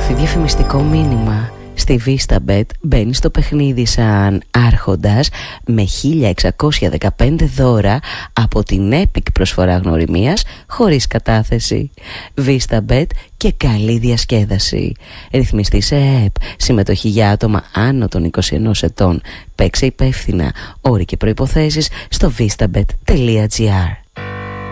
δοθεί διαφημιστικό μήνυμα. Στη VistaBet μπαίνει στο παιχνίδι σαν άρχοντας με 1.615 δώρα από την Epic προσφορά γνωριμίας χωρίς κατάθεση. VistaBet και καλή διασκέδαση. Ρυθμιστή σε ΕΕΠ. Συμμετοχή για άτομα άνω των 21 ετών. Παίξε υπεύθυνα. Όροι και προϋποθέσεις στο vistabet.gr.